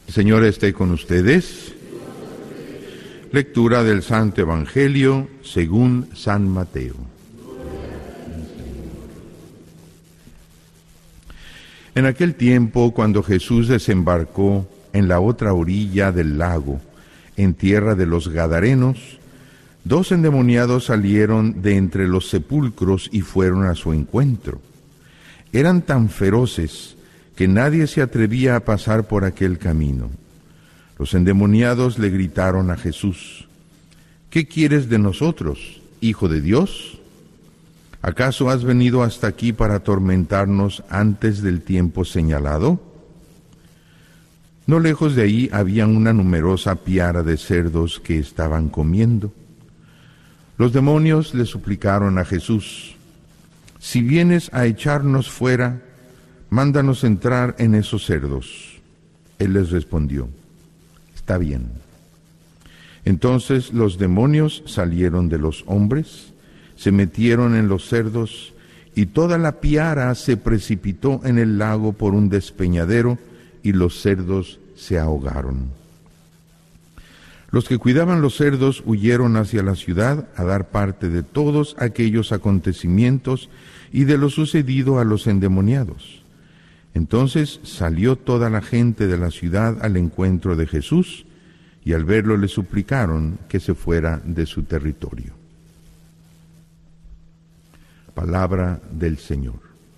El Señor esté con ustedes. Lectura del Santo Evangelio según San Mateo. En aquel tiempo, cuando Jesús desembarcó en la otra orilla del lago, en tierra de los Gadarenos, 2 endemoniados salieron de entre los sepulcros y fueron a su encuentro. Eran tan feroces que nadie se atrevía a pasar por aquel camino. Los endemoniados le gritaron a Jesús: ¿Qué quieres de nosotros, Hijo de Dios? ¿Acaso has venido hasta aquí para atormentarnos antes del tiempo señalado? No lejos de ahí había una numerosa piara de cerdos que estaban comiendo. Los demonios le suplicaron a Jesús: si vienes a echarnos fuera, mándanos entrar en esos cerdos. Él les respondió: está bien. Entonces los demonios salieron de los hombres, se metieron en los cerdos, y toda la piara se precipitó en el lago por un despeñadero, y los cerdos se ahogaron. Los que cuidaban los cerdos huyeron hacia la ciudad a dar parte de todos aquellos acontecimientos y de lo sucedido a los endemoniados. Entonces salió toda la gente de la ciudad al encuentro de Jesús, y al verlo le suplicaron que se fuera de su territorio. Palabra del Señor.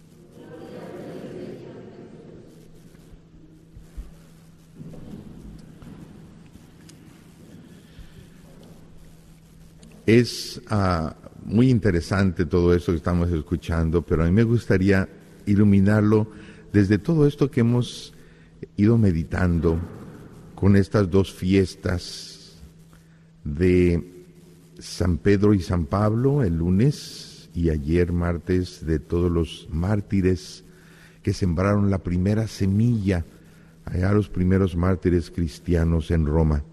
Es muy interesante todo esto que estamos escuchando, pero a mí me gustaría iluminarlo desde todo esto que hemos ido meditando con estas 2 fiestas de San Pedro y San Pablo, el lunes, y ayer martes, de todos los mártires que sembraron la primera semilla, allá los primeros mártires cristianos en Roma.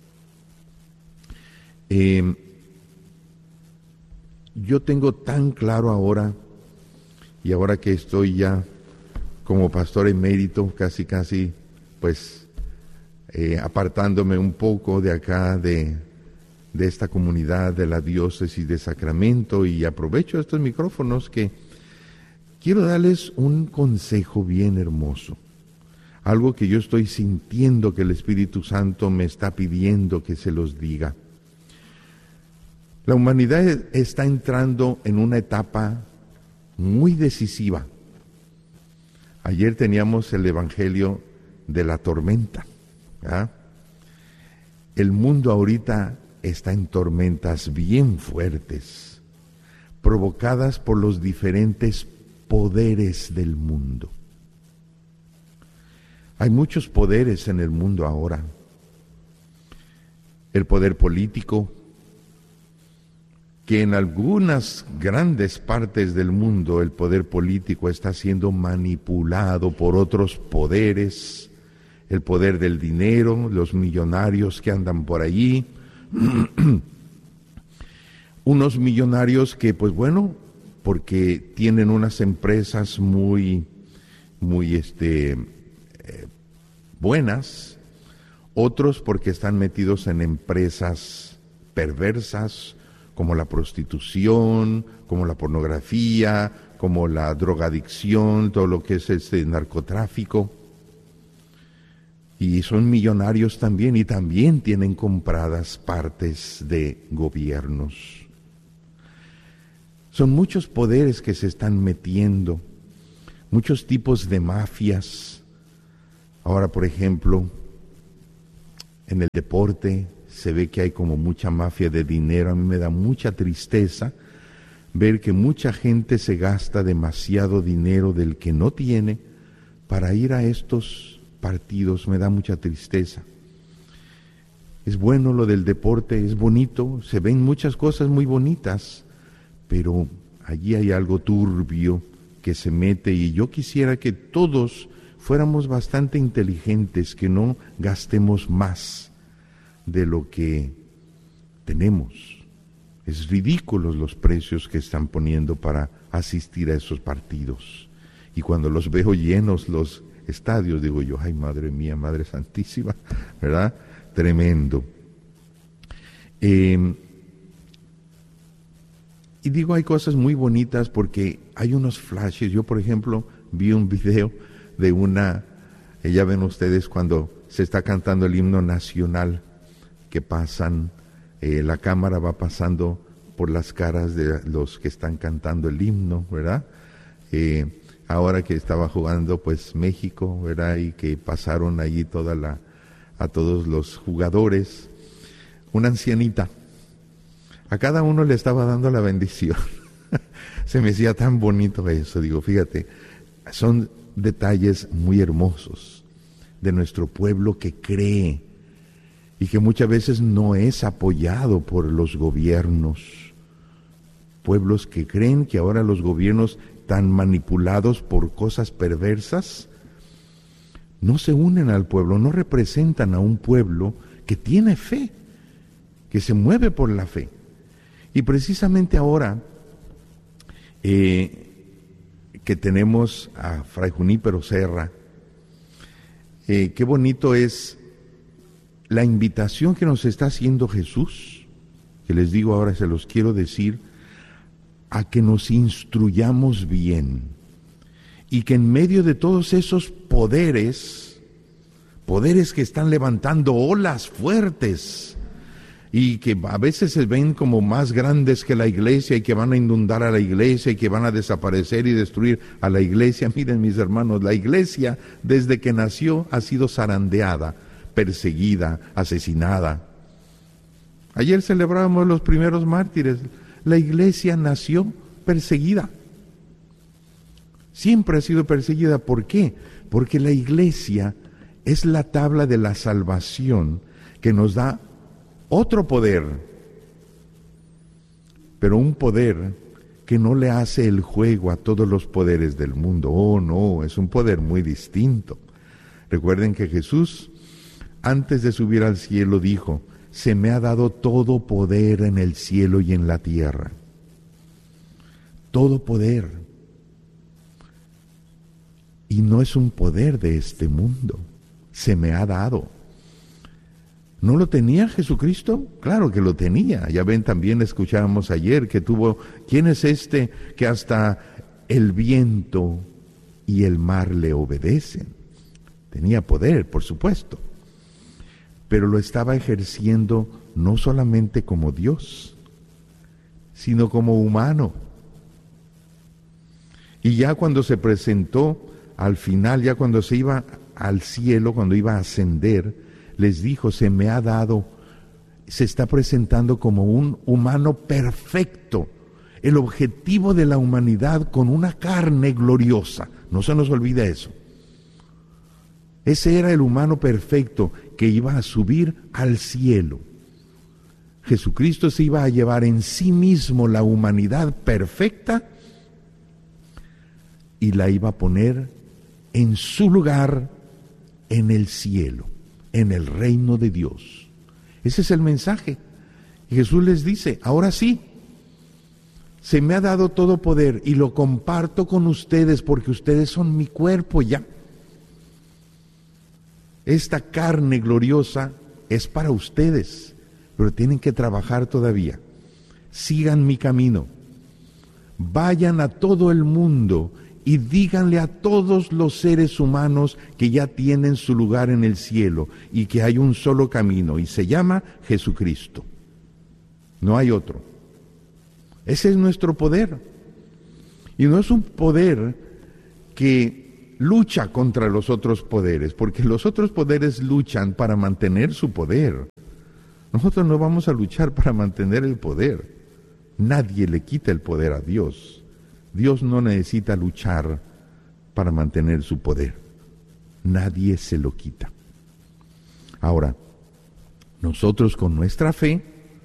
Yo tengo tan claro ahora, y ahora que estoy ya como pastor emérito, casi, pues, apartándome un poco de acá, de esta comunidad de la diócesis de Sacramento, y aprovecho estos micrófonos que quiero darles un consejo bien hermoso, algo que yo estoy sintiendo que el Espíritu Santo me está pidiendo que se los diga. La humanidad está entrando en una etapa muy decisiva. Ayer teníamos el Evangelio de la tormenta, ¿verdad? El mundo ahorita está en tormentas bien fuertes, provocadas por los diferentes poderes del mundo. Hay muchos poderes en el mundo ahora. El poder político, que en algunas grandes partes del mundo el poder político está siendo manipulado por otros poderes, el poder del dinero, los millonarios que andan por allí, unos millonarios que, pues bueno, porque tienen unas empresas muy buenas, otros porque están metidos en empresas perversas, como la prostitución, como la pornografía, como la drogadicción, todo lo que es narcotráfico. Y son millonarios también, y también tienen compradas partes de gobiernos. Son muchos poderes que se están metiendo, muchos tipos de mafias. Ahora, por ejemplo, en el deporte se ve que hay como mucha mafia de dinero. A mí me da mucha tristeza ver que mucha gente se gasta demasiado dinero del que no tiene para ir a estos partidos. Me da mucha tristeza. Es bueno lo del deporte, es bonito, se ven muchas cosas muy bonitas, pero allí hay algo turbio que se mete, y yo quisiera que todos fuéramos bastante inteligentes, que no gastemos más de lo que tenemos. Es ridículos los precios que están poniendo para asistir a esos partidos. Y cuando los veo llenos, los estadios. Digo yo, ay, Madre mía, Madre Santísima, ¿verdad? Tremendo. Y digo, hay cosas muy bonitas porque hay unos flashes. Yo, por ejemplo, vi un video de ya ven ustedes cuando se está cantando el himno nacional, que pasan, la cámara va pasando por las caras de los que están cantando el himno, ¿verdad? Ahora que estaba jugando pues México, ¿verdad? Y que pasaron allí a todos los jugadores, una ancianita, a cada uno le estaba dando la bendición. Se me hacía tan bonito eso, digo, fíjate, son detalles muy hermosos de nuestro pueblo que cree y que muchas veces no es apoyado por los gobiernos. Pueblos que creen que ahora los gobiernos, tan manipulados por cosas perversas, no se unen al pueblo, no representan a un pueblo que tiene fe, que se mueve por la fe. Y precisamente ahora que tenemos a Fray Junípero Serra, qué bonito es la invitación que nos está haciendo Jesús, que les digo ahora, se los quiero decir, a que nos instruyamos bien y que en medio de todos esos poderes que están levantando olas fuertes y que a veces se ven como más grandes que la iglesia y que van a inundar a la iglesia y que van a desaparecer y destruir a la iglesia. Miren, mis hermanos, la iglesia desde que nació ha sido zarandeada, perseguida, asesinada. Ayer celebrábamos los primeros mártires. La iglesia nació perseguida. Siempre ha sido perseguida. ¿Por qué? Porque la iglesia es la tabla de la salvación que nos da otro poder, pero un poder que no le hace el juego a todos los poderes del mundo. Oh, no, es un poder muy distinto. Recuerden que Jesús, antes de subir al cielo, dijo: se me ha dado todo poder en el cielo y en la tierra. Todo poder. Y no es un poder de este mundo. Se me ha dado. ¿No lo tenía Jesucristo? Claro que lo tenía. Ya ven, también escuchábamos ayer que tuvo... ¿Quién es este que hasta el viento y el mar le obedecen? Tenía poder, por supuesto. Pero lo estaba ejerciendo no solamente como Dios, sino como humano. Y ya cuando se presentó al final, ya cuando se iba al cielo, cuando iba a ascender, les dijo: se me ha dado, se está presentando como un humano perfecto, el objetivo de la humanidad con una carne gloriosa. No se nos olvide eso. Ese era el humano perfecto que iba a subir al cielo. Jesucristo se iba a llevar en sí mismo la humanidad perfecta y la iba a poner en su lugar en el cielo, en el reino de Dios. Ese es el mensaje. Y Jesús les dice: ahora sí, se me ha dado todo poder y lo comparto con ustedes porque ustedes son mi cuerpo ya. Esta carne gloriosa es para ustedes, pero tienen que trabajar todavía. Sigan mi camino. Vayan a todo el mundo y díganle a todos los seres humanos que ya tienen su lugar en el cielo y que hay un solo camino y se llama Jesucristo. No hay otro. Ese es nuestro poder. Y no es un poder que lucha contra los otros poderes, porque los otros poderes luchan para mantener su poder. Nosotros no vamos a luchar para mantener el poder. Nadie le quita el poder a Dios. Dios no necesita luchar para mantener su poder. Nadie se lo quita. Ahora, nosotros con nuestra fe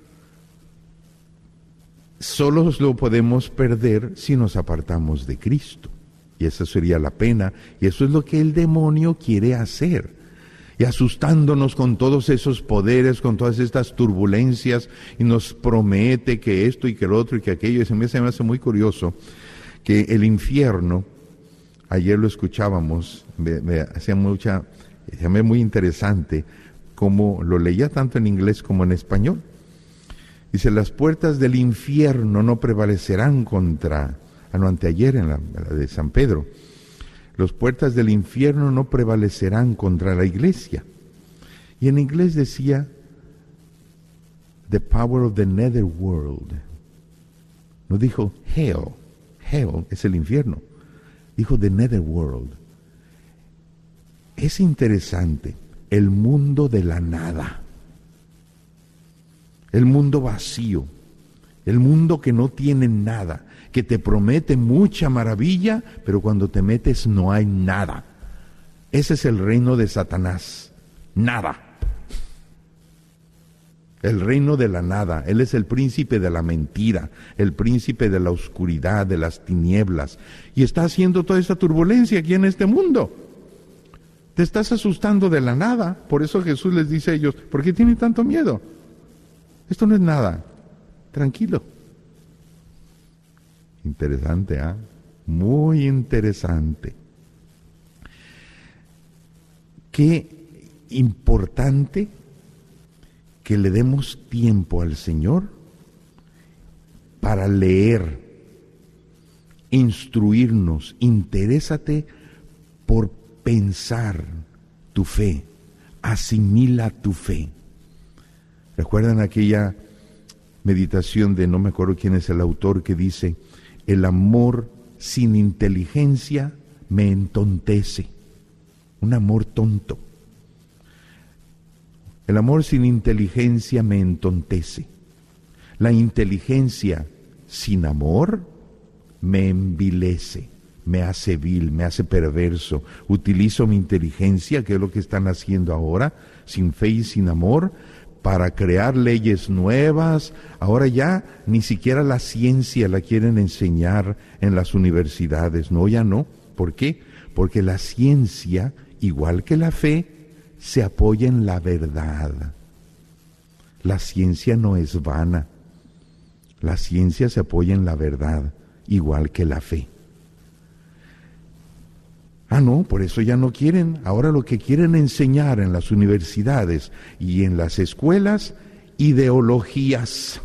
solo lo podemos perder si nos apartamos de Cristo. Y esa sería la pena, y eso es lo que el demonio quiere hacer. Y asustándonos con todos esos poderes, con todas estas turbulencias, y nos promete que esto y que el otro y que aquello. Y se me hace muy curioso que el infierno Ayer lo escuchábamos, me hacía muy interesante cómo lo leía tanto en inglés como en español. Dice, las puertas del infierno no prevalecerán contra... anteayer en la de San Pedro. Las puertas del infierno no prevalecerán contra la iglesia. Y en inglés decía, the power of the netherworld. No dijo hell. Hell es el infierno. Dijo the netherworld. Es interesante. El mundo de la nada. El mundo vacío. El mundo que no tiene nada. Que te promete mucha maravilla, pero cuando te metes no hay nada. Ese es el reino de Satanás. Nada. El reino de la nada. Él es el príncipe de la mentira, el príncipe de la oscuridad, de las tinieblas. Y está haciendo toda esta turbulencia aquí en este mundo. Te estás asustando de la nada. Por eso Jesús les dice a ellos, ¿por qué tienen tanto miedo? Esto no es nada. Tranquilo. Interesante, ¿ah? Muy interesante. Qué importante que le demos tiempo al Señor para leer, instruirnos. Interésate por pensar tu fe, asimila tu fe. ¿Recuerdan aquella meditación de, no me acuerdo quién es el autor, que dice, el amor sin inteligencia me entontece? Un amor tonto. El amor sin inteligencia me entontece. La inteligencia sin amor me envilece, me hace vil, me hace perverso. Utilizo mi inteligencia, que es lo que están haciendo ahora, sin fe y sin amor, para crear leyes nuevas. Ahora ya ni siquiera la ciencia la quieren enseñar en las universidades. No, ya no. ¿Por qué? Porque la ciencia, igual que la fe, se apoya en la verdad. La ciencia no es vana. La ciencia se apoya en la verdad, igual que la fe. No, por eso ya no quieren. Ahora lo que quieren enseñar en las universidades y en las escuelas, ideologías.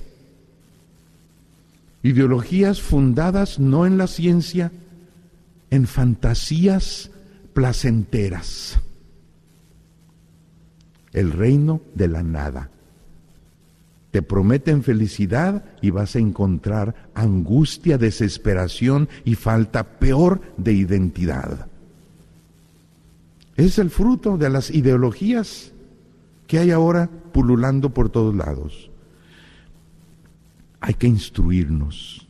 Ideologías fundadas no en la ciencia, en fantasías placenteras. El reino de la nada. Te prometen felicidad y vas a encontrar angustia, desesperación y falta peor de identidad. Es el fruto de las ideologías que hay ahora pululando por todos lados. Hay que instruirnos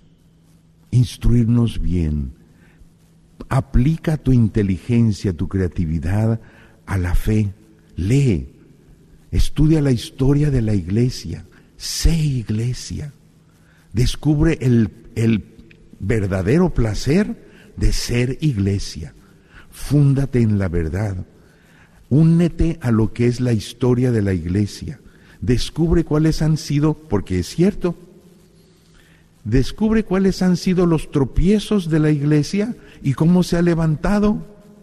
bien. Aplica tu inteligencia, tu creatividad a la fe. Lee, estudia la historia de la iglesia. Sé iglesia. Descubre el verdadero placer de ser iglesia. Fúndate en la verdad. Únete a lo que es la historia de la iglesia. Descubre cuáles han sido, porque es cierto, descubre cuáles han sido los tropiezos de la iglesia y cómo se ha levantado.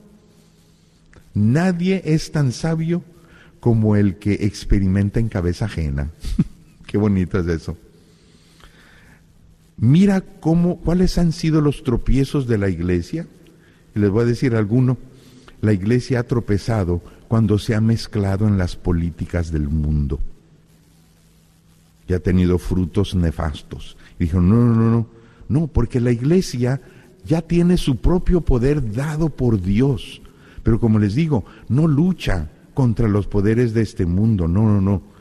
Nadie es tan sabio como el que experimenta en cabeza ajena. Qué bonito es eso. Mira cuáles han sido los tropiezos de la iglesia. Y les voy a decir alguno. La iglesia ha tropezado cuando se ha mezclado en las políticas del mundo. Y ha tenido frutos nefastos. Y dijo, no, porque la iglesia ya tiene su propio poder dado por Dios. Pero como les digo, no lucha contra los poderes de este mundo, no.